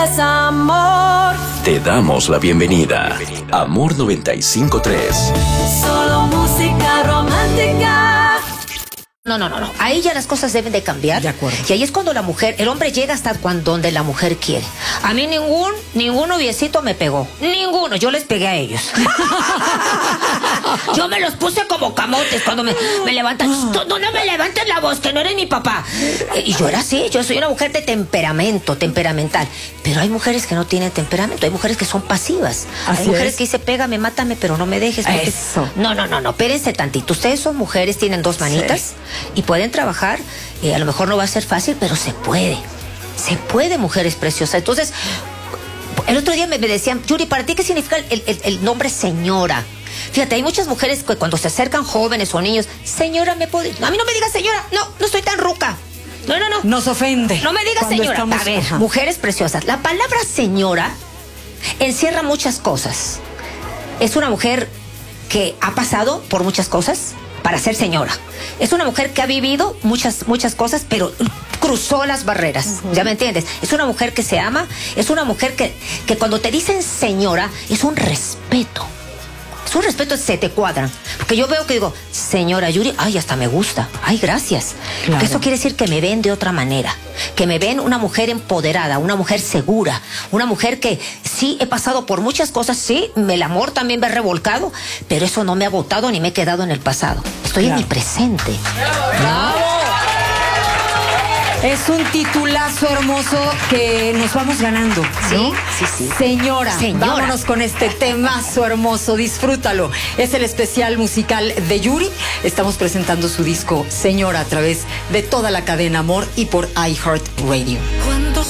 Amor. Te damos la bienvenida. Amor 95.3. Solo música romántica. No. Ahí ya las cosas deben de cambiar. De acuerdo. Y ahí es cuando la mujer, el hombre llega hasta donde la mujer quiere. A mí ningún noviecito me pegó. Ninguno. Yo les pegué a ellos. Yo me los puse como camotes cuando me levantan. No me levantes la voz, que no eres mi papá. Y yo era así. Yo soy una mujer de temperamental. Pero hay mujeres que no tienen temperamento. Hay mujeres que son pasivas. Así hay mujeres es. que dicen, pégame, mátame, pero no me dejes. Eso. No. Espérense tantito. Ustedes son mujeres, tienen dos manitas. Sí. Y pueden trabajar, a lo mejor no va a ser fácil, pero se puede, mujeres preciosas. Entonces, el otro día me decían, Yuri, ¿para ti qué significa el nombre señora? Fíjate, hay muchas mujeres que cuando se acercan jóvenes o niños, señora, ¿me puede? A mí no me digas señora, no estoy tan ruca. No. Nos ofende. No me digas señora. A ver, mujeres preciosas, la palabra señora encierra muchas cosas. Es una mujer que ha pasado por muchas cosas para ser señora. Es una mujer que ha vivido muchas cosas, pero cruzó las barreras. ¿Ya me entiendes? Es una mujer que se ama, es una mujer que cuando te dicen señora, es un respeto. Es un respeto, se te cuadran. Porque yo veo que digo, señora Yuri, ay, hasta me gusta. Ay, gracias. Claro. Porque eso quiere decir que me ven de otra manera. Que me ven una mujer empoderada, una mujer segura, una mujer que sí he pasado por muchas cosas, sí, el amor también me ha revolcado, pero eso no me ha botado ni me he quedado en el pasado. Estoy en mi presente. ¡Bravo! Es un titulazo hermoso que nos vamos ganando, ¿no? Sí. Señora, vámonos con este temazo hermoso, disfrútalo. Es el especial musical de Yuri. Estamos presentando su disco Señora a través de toda la cadena Amor y por iHeartRadio.